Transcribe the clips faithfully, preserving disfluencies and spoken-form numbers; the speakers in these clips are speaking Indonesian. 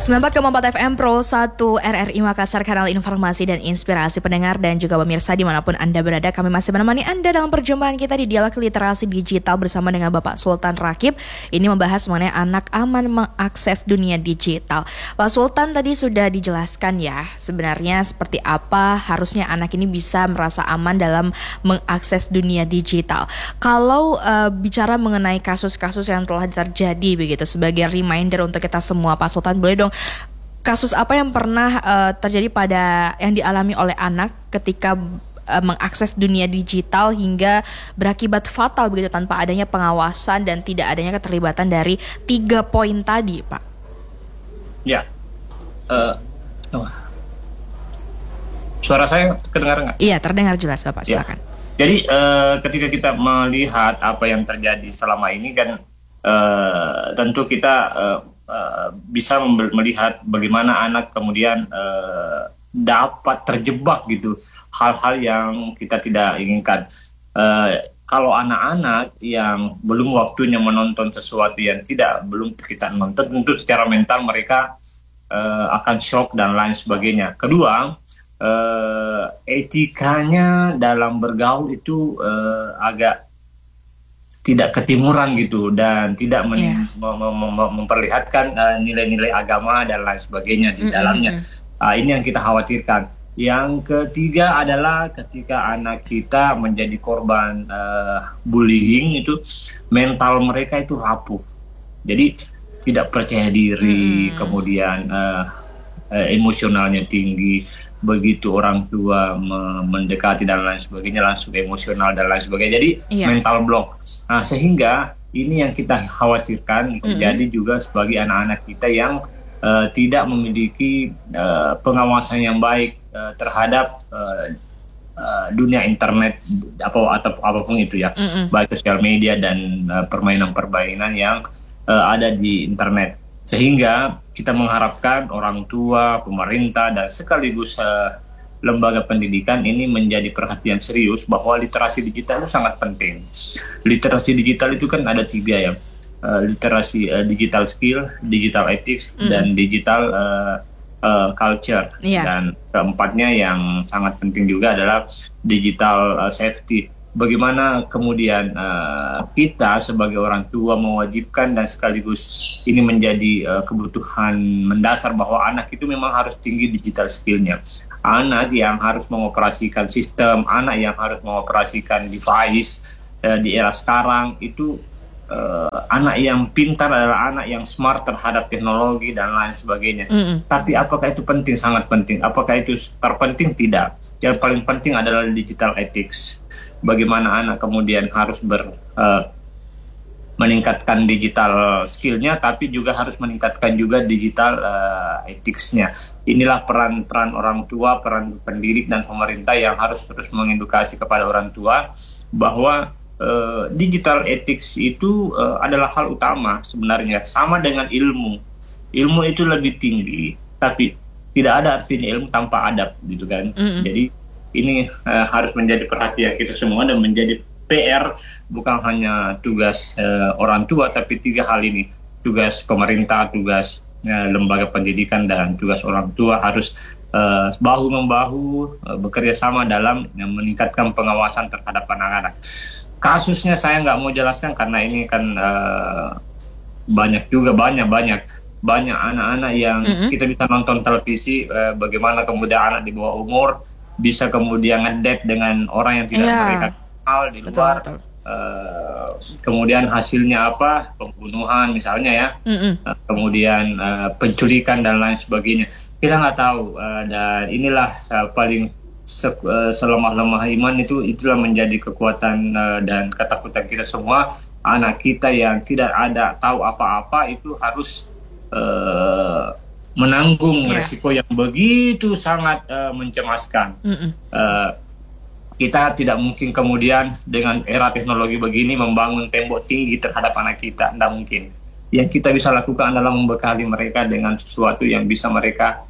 sembilan puluh empat koma empat F M Pro satu R R I Makassar, kanal informasi dan inspirasi pendengar dan juga pemirsa dimanapun Anda berada. Kami masih menemani Anda dalam perjumpaan kita di Dialog Literasi Digital bersama dengan Bapak Sultan Rakib. Ini membahas mengenai anak aman mengakses dunia digital. Pak Sultan tadi sudah dijelaskan ya, sebenarnya seperti apa harusnya anak ini bisa merasa aman dalam mengakses dunia digital. Kalau uh, bicara mengenai kasus-kasus yang telah terjadi begitu, sebagai reminder untuk kita semua, Pak Sultan, boleh dong, kasus apa yang pernah uh, terjadi pada yang dialami oleh anak ketika uh, mengakses dunia digital hingga berakibat fatal begitu tanpa adanya pengawasan dan tidak adanya keterlibatan dari tiga poin tadi, Pak? Ya, uh, oh. Suara saya kedengar nggak? Iya, terdengar jelas, Bapak. Silakan. Ya. Jadi uh, ketika kita melihat apa yang terjadi selama ini kan, uh, tentu kita uh, Uh, bisa melihat bagaimana anak kemudian uh, dapat terjebak gitu hal-hal yang kita tidak inginkan. Uh, kalau anak-anak yang belum waktunya menonton sesuatu yang tidak belum kita nonton, tentu secara mental mereka uh, akan shock dan lain sebagainya. Kedua, uh, etikanya dalam bergaul itu uh, agak tidak ketimuran gitu dan tidak men- yeah. mem- mem- memperlihatkan uh, nilai-nilai agama dan lain sebagainya di mm-hmm. dalamnya. Uh, ini yang kita khawatirkan. Yang ketiga adalah ketika anak kita menjadi korban uh, bullying, itu mental mereka itu rapuh. Jadi tidak percaya diri, mm-hmm. kemudian uh, uh, emosionalnya tinggi. Begitu orang tua mendekati dan lain sebagainya langsung emosional dan lain sebagainya, jadi yeah. mental block. Nah, sehingga ini yang kita khawatirkan terjadi mm-hmm. juga sebagai anak-anak kita yang uh, tidak memiliki uh, pengawasan yang baik uh, terhadap uh, uh, dunia internet apa atau apapun itu ya, mm-hmm. baik sosial media dan uh, permainan-permainan yang uh, ada di internet. Sehingga kita mengharapkan orang tua, pemerintah, dan sekaligus uh, lembaga pendidikan ini menjadi perhatian serius bahwa literasi digital itu sangat penting. Literasi digital itu kan ada tiga ya, uh, literasi uh, digital skill, digital ethics, mm-hmm. dan digital uh, uh, culture. Yeah. Dan keempatnya yang sangat penting juga adalah digital uh, safety. Bagaimana kemudian uh, kita sebagai orang tua mewajibkan dan sekaligus ini menjadi uh, kebutuhan mendasar bahwa anak itu memang harus tinggi digital skillnya. Anak yang harus mengoperasikan sistem, anak yang harus mengoperasikan device uh, di era sekarang itu uh, anak yang pintar adalah anak yang smart terhadap teknologi dan lain sebagainya. Mm-hmm. Tapi apakah itu penting? Sangat penting. Apakah itu terpenting? Tidak. Yang paling penting adalah digital ethics. Bagaimana anak kemudian harus ber, uh, meningkatkan digital skillnya, tapi juga harus meningkatkan juga digital uh, ethicsnya. Inilah peran-peran orang tua, peran pendidik dan pemerintah yang harus terus mengedukasi kepada orang tua bahwa uh, digital ethics itu uh, adalah hal utama sebenarnya. Sama dengan ilmu, ilmu itu lebih tinggi, tapi tidak ada artinya ilmu tanpa adab, gitu kan? Mm-hmm. Jadi ini uh, harus menjadi perhatian kita semua dan menjadi P R, bukan hanya tugas uh, orang tua, tapi tiga hal ini, tugas pemerintah, tugas uh, lembaga pendidikan, dan tugas orang tua harus uh, bahu-membahu uh, bekerja sama dalam uh, meningkatkan pengawasan terhadap anak-anak. Kasusnya saya nggak mau jelaskan karena ini kan uh, banyak juga, banyak-banyak banyak anak-anak yang mm-hmm. kita bisa nonton televisi, uh, bagaimana kemudian anak di bawah umur bisa kemudian ngedate dengan orang yang tidak yeah. mereka kenal di luar. Betul, betul. Uh, kemudian hasilnya apa? Pembunuhan misalnya ya, uh, kemudian uh, penculikan dan lain sebagainya. Kita nggak tahu, uh, dan inilah uh, paling se- uh, selemah-lemah iman itu itulah menjadi kekuatan uh, dan ketakutan kita semua. Anak kita yang tidak ada tahu apa-apa itu harus uh, menanggung yeah. resiko yang begitu sangat uh, mencemaskan. Uh, kita tidak mungkin kemudian dengan era teknologi begini membangun tembok tinggi terhadap anak kita, tidak mungkin. Yang kita bisa lakukan adalah membekali mereka dengan sesuatu yang bisa mereka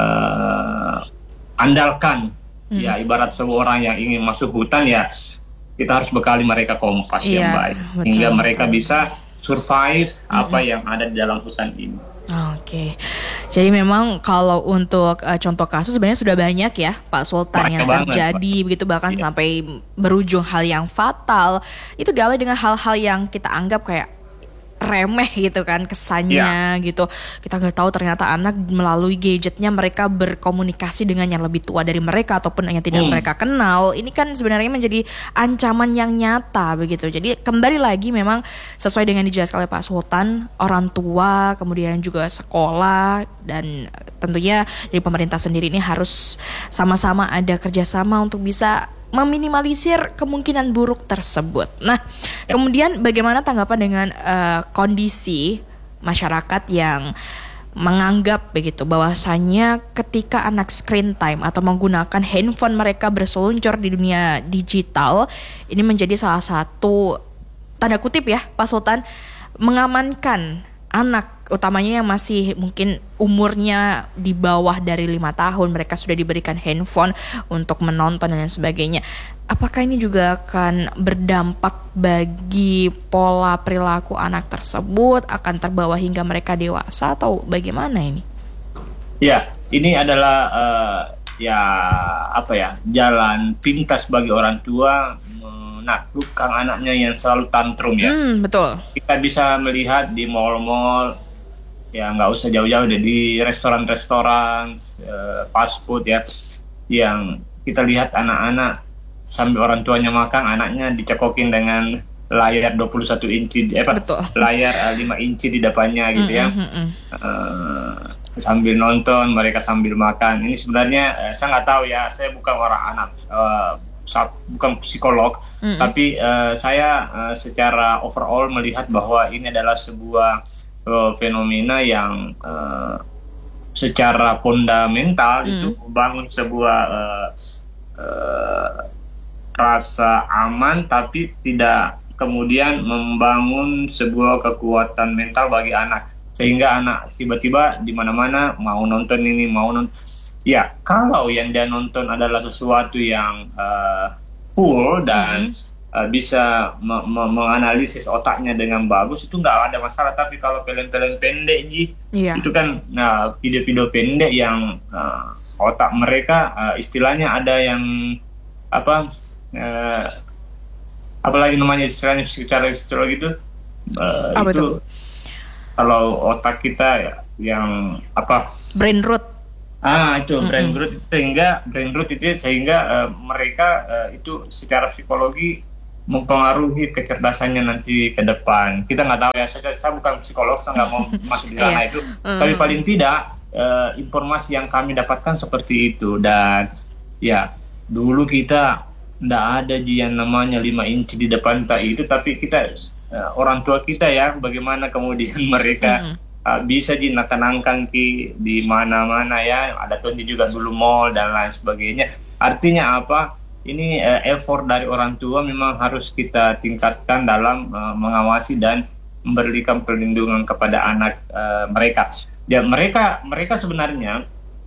uh, andalkan. Mm. Ya, ibarat seorang yang ingin masuk hutan, ya kita harus bekali mereka kompas yeah, yang baik, betul, hingga mereka betul. bisa survive mm-hmm. apa yang ada di dalam hutan ini. Oke, jadi memang kalau untuk uh, contoh kasus sebenarnya sudah banyak ya Pak Sultan Banyak yang banget, terjadi Pak. begitu, bahkan Iya. sampai berujung hal yang fatal. Itu diawali dengan hal-hal yang kita anggap kayak remeh gitu kan kesannya gitu. Kita nggak tahu ternyata anak melalui gadgetnya mereka berkomunikasi dengan yang lebih tua dari mereka ataupun yang tidak Hmm. mereka kenal. Ini kan sebenarnya menjadi ancaman yang nyata begitu. Jadi kembali lagi memang sesuai dengan dijelaskan oleh Pak Sultan, orang tua kemudian juga sekolah dan tentunya dari pemerintah sendiri ini harus sama-sama ada kerjasama untuk bisa meminimalisir kemungkinan buruk tersebut. Nah, kemudian bagaimana tanggapan dengan uh, kondisi masyarakat yang menganggap begitu bahwasanya ketika anak screen time atau menggunakan handphone mereka berseluncur di dunia digital, ini menjadi salah satu tanda kutip ya Pak Sultan mengamankan anak, utamanya yang masih mungkin umurnya di bawah dari lima tahun, mereka sudah diberikan handphone untuk menonton dan lain sebagainya. Apakah ini juga akan berdampak bagi pola perilaku anak tersebut, akan terbawa hingga mereka dewasa atau bagaimana ini? Ya, ini adalah uh, ya apa ya jalan pintas bagi orang tua menaklukkan anaknya yang selalu tantrum ya. Hmm, betul. Kita bisa melihat di mall-mall, ya nggak usah jauh-jauh deh, di restoran-restoran uh, fast food ya, yang kita lihat anak-anak sambil orang tuanya makan, anaknya dicekokin dengan layar dua puluh satu inci, eh, apa, Betul. layar uh, lima inci di depannya gitu ya. Mm, mm, mm. Uh, sambil nonton, mereka sambil makan. Ini sebenarnya uh, saya nggak tahu ya, saya bukan orang anak, uh, bukan psikolog, mm-hmm. tapi uh, saya uh, secara overall melihat bahwa ini adalah sebuah uh, fenomena yang uh, secara fundamental mm. itu membangun sebuah uh, uh, rasa aman, tapi tidak kemudian membangun sebuah kekuatan mental bagi anak, sehingga anak tiba-tiba di mana-mana mau nonton ini, mau nonton. Ya, kalau yang dia nonton adalah sesuatu yang uh, full dan mm-hmm. uh, bisa me- me- menganalisis otaknya dengan bagus, itu nggak ada masalah. Tapi kalau film-film pendek, Ji, yeah. itu kan uh, video-video pendek yang uh, otak mereka uh, istilahnya ada yang apa, uh, apalagi namanya istilahnya secara psikologi itu, uh, apa itu kalau otak kita ya, yang apa? Brain root. Ah itu mm-hmm. brain root, sehingga brain root itu sehingga uh, mereka uh, itu secara psikologi mempengaruhi kecerdasannya nanti ke depan. Kita nggak tahu ya, saya, saya bukan psikolog, saya nggak mau masuk di ranah itu. Mm-hmm. Tapi paling tidak uh, informasi yang kami dapatkan seperti itu. Dan ya dulu kita nggak ada yang namanya lima inci di depan tak itu, tapi kita uh, orang tua kita ya bagaimana kemudian mereka mm-hmm. Uh, bisa dinatanangkan ki di mana-mana ya, ada tuh juga dulu mall dan lain sebagainya. Artinya apa? Ini uh, effort dari orang tua memang harus kita tingkatkan dalam uh, mengawasi dan memberikan perlindungan kepada anak uh, mereka. Ya mereka mereka sebenarnya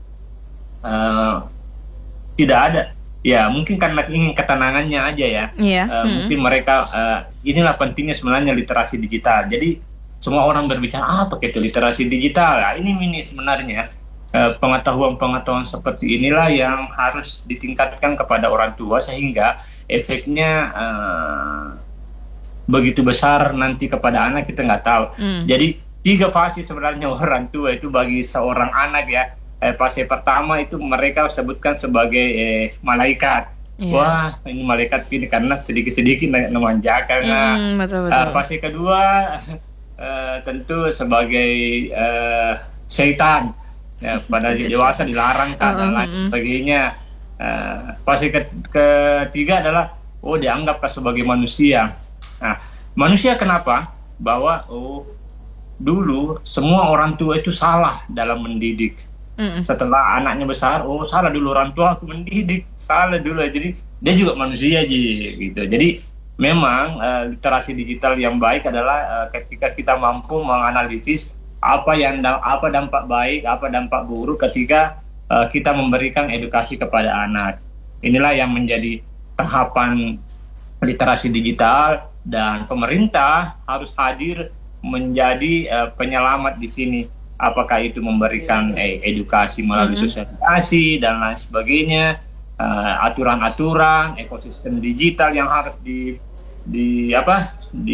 uh, tidak ada. Ya mungkin karena ingin ketenangannya aja ya. Yeah. Uh, hmm. Mungkin mereka uh, inilah pentingnya sebenarnya literasi digital. Jadi semua orang berbicara apa itu literasi digital. Nah, ini mini sebenarnya eh, pengetahuan-pengetahuan seperti inilah yang harus ditingkatkan kepada orang tua sehingga efeknya eh, begitu besar nanti kepada anak kita nggak tahu. Mm. Jadi tiga fase sebenarnya orang tua itu bagi seorang anak ya. Eh, fase pertama itu mereka sebutkan sebagai eh, malaikat. Yeah. Wah ini malaikat ini karena sedikit-sedikit memanjakan. Mm, betul-betul. Uh, fase kedua Uh, tentu sebagai uh, setan ya, pada dewasa dilarang kan, dan lain sebagainya. Uh, fase ke- ketiga adalah oh dianggap sebagai manusia. Nah manusia kenapa? Bahwa oh dulu semua orang tua itu salah dalam mendidik. Mm-mm. Setelah anaknya besar, oh salah dulu orang tua aku mendidik, salah dulu. Jadi dia juga manusia aja gitu. Jadi memang uh, literasi digital yang baik adalah uh, ketika kita mampu menganalisis apa yang da- apa dampak baik, apa dampak buruk ketika uh, kita memberikan edukasi kepada anak. Inilah yang menjadi tahapan literasi digital, dan pemerintah harus hadir menjadi uh, penyelamat di sini. apakah itu memberikan eh, edukasi melalui Mm-mm. sosialisasi dan lain sebagainya, uh, aturan-aturan ekosistem digital yang harus di di apa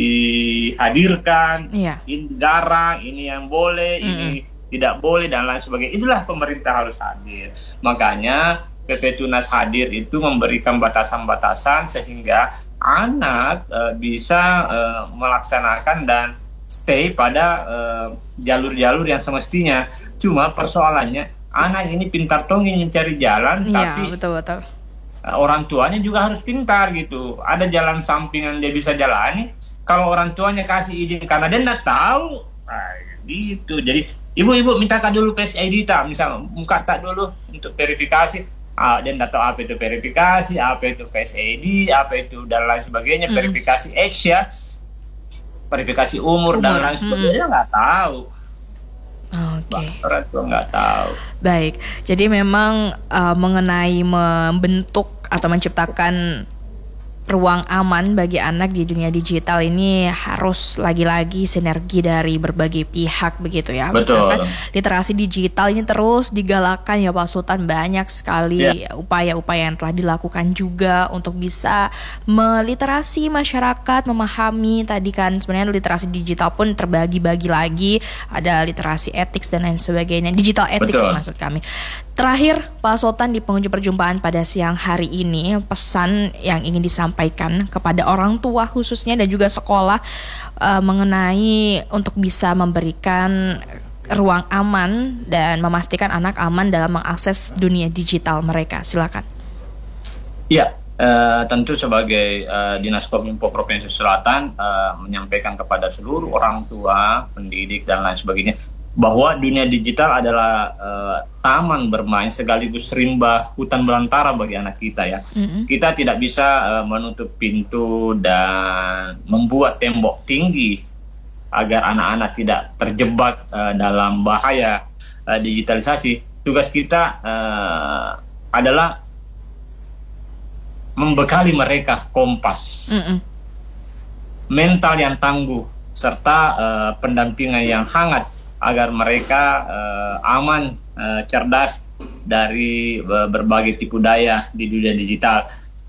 dihadirkan, Iya. ini dilarang, ini yang boleh, Mm-mm. ini tidak boleh dan lain sebagainya. Itulah pemerintah harus hadir. Makanya P P Tunas hadir itu memberikan batasan-batasan sehingga anak uh, bisa uh, melaksanakan dan stay pada uh, jalur-jalur yang semestinya. Cuma persoalannya anak ini pintar tongeng mencari jalan, Iya, tapi betul-betul. uh, orang tuanya juga harus pintar gitu. Ada jalan samping yang dia bisa jalani. Kalau orang tuanya kasih izin karena dia nggak tahu, nah, gitu. Jadi ibu-ibu minta tak dulu Face I D tak, misalnya buka tak dulu untuk verifikasi. Ah, dia nggak tahu apa itu verifikasi, apa itu Face I D, apa itu dan lain sebagainya. Mm. Verifikasi X ya, verifikasi umur, dan Umur, lain sebagainya nggak tahu. Oke. Orang tua nggak tahu. Baik, jadi memang uh, mengenai membentuk atau menciptakan ruang aman bagi anak di dunia digital ini harus lagi-lagi sinergi dari berbagai pihak begitu ya. Betul. Kan literasi digital ini terus digalakkan ya Pak Sultan, banyak sekali Ya. upaya-upaya yang telah dilakukan juga untuk bisa meliterasi masyarakat, memahami tadi kan sebenarnya literasi digital pun terbagi-bagi lagi, ada literasi etik dan lain sebagainya, digital ethics Betul. maksud kami. Terakhir Pak Sultan, di penghujung perjumpaan pada siang hari ini, pesan yang ingin disampaikan kepada orang tua khususnya dan juga sekolah uh, mengenai untuk bisa memberikan ruang aman dan memastikan anak aman dalam mengakses dunia digital mereka. Silakan. Ya, eh, tentu sebagai eh, Dinas Kominfo Provinsi Selatan eh, menyampaikan kepada seluruh orang tua, pendidik dan lain sebagainya bahwa dunia digital adalah eh, taman bermain sekaligus rimba hutan belantara bagi anak kita ya. Mm-hmm. Kita tidak bisa eh, menutup pintu dan membuat tembok tinggi agar anak-anak tidak terjebak eh, dalam bahaya eh, digitalisasi. Tugas kita eh, adalah membekali mereka kompas, Mm-mm. mental yang tangguh, serta uh, pendampingan yang hangat agar mereka uh, aman, uh, cerdas dari uh, berbagai tipu daya di dunia digital.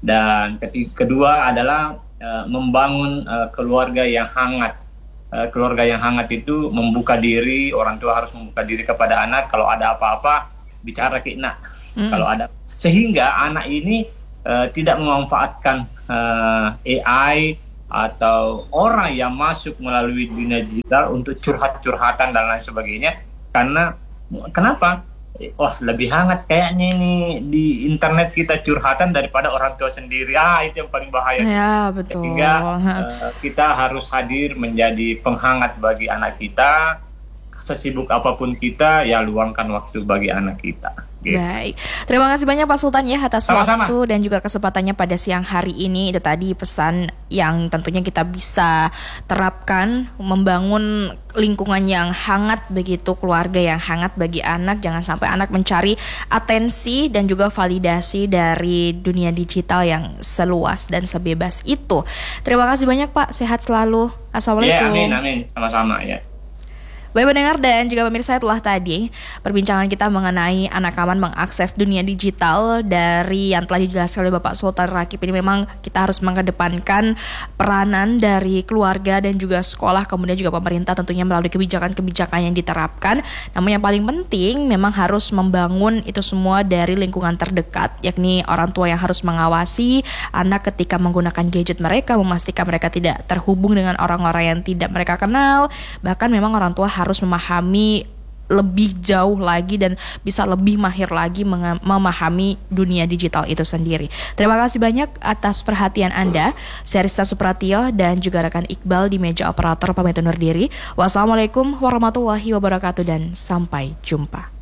Dan ketiga, kedua adalah uh, membangun uh, keluarga yang hangat. Uh, keluarga yang hangat itu membuka diri, orang tua harus membuka diri kepada anak. Kalau ada apa-apa, bicara ke anak. Mm. Kalau ada, sehingga anak ini Uh, tidak memanfaatkan uh, A I atau orang yang masuk melalui dunia digital untuk curhat-curhatan dan lain sebagainya. Karena kenapa? Wah, lebih hangat kayaknya ini di internet kita curhatan daripada orang tua sendiri. Ah, itu yang paling bahaya. Ya, betul. Sehingga uh, kita harus hadir menjadi penghangat bagi anak kita. Sesibuk apapun kita, ya luangkan waktu bagi anak kita. Gitu. Baik, terima kasih banyak Pak Sultan ya atas Sama-sama. waktu dan juga kesempatannya pada siang hari ini. Itu tadi pesan yang tentunya kita bisa terapkan, membangun lingkungan yang hangat begitu, keluarga yang hangat bagi anak. Jangan sampai anak mencari atensi dan juga validasi dari dunia digital yang seluas dan sebebas itu. Terima kasih banyak Pak, sehat selalu. Assalamualaikum. Ya, amin, amin, sama-sama ya. Baik pendengar dan juga pemirsa, itulah tadi perbincangan kita mengenai anak aman mengakses dunia digital dari yang telah dijelaskan oleh Bapak Sultan Rakib. Ini memang kita harus mengedepankan peranan dari keluarga dan juga sekolah, kemudian juga pemerintah tentunya melalui kebijakan-kebijakan yang diterapkan. Namun yang paling penting memang harus membangun itu semua dari lingkungan terdekat, yakni orang tua yang harus mengawasi anak ketika menggunakan gadget mereka, memastikan mereka tidak terhubung dengan orang-orang yang tidak mereka kenal. Bahkan memang orang tua harus harus memahami lebih jauh lagi dan bisa lebih mahir lagi meng- memahami dunia digital itu sendiri. Terima kasih banyak atas perhatian Anda. Saya Rista Supratio dan juga rekan Iqbal di meja operator pamit undur diri. Wassalamualaikum warahmatullahi wabarakatuh dan sampai jumpa.